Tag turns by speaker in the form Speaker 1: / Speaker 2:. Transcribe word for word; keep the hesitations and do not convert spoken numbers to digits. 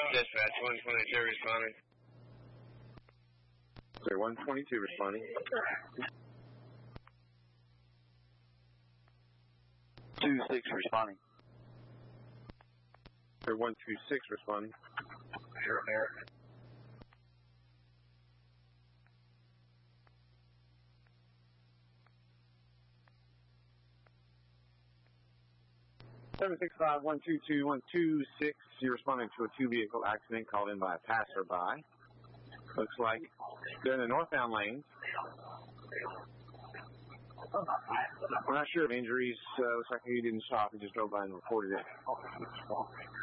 Speaker 1: Dispatch, one twenty-two responding.
Speaker 2: Sorry, one twenty-two responding.
Speaker 3: two six responding.
Speaker 2: Sorry, one two six responding.
Speaker 1: Sure, there.
Speaker 2: seven six five, one two two, one two six, you're responding to a two-vehicle accident called in by a passerby. Looks like they're in the northbound lanes. We're not sure of injuries. Uh, looks like he didn't stop. He just drove by and reported it.